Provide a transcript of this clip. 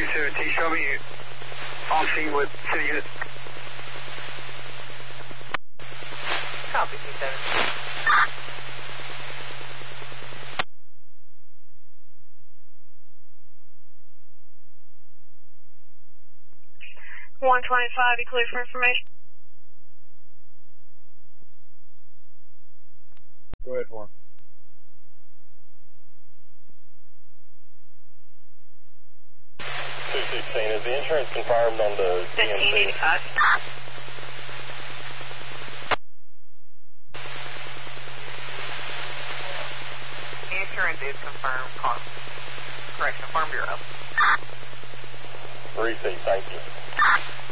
217, show me on scene with city unit. Copy, 217. 125, be clear for information. Go ahead, Warren. 216, is the insurance confirmed on the DMC? 1585. Insurance is confirmed. Correction, Farm Bureau. Receipt, thank you.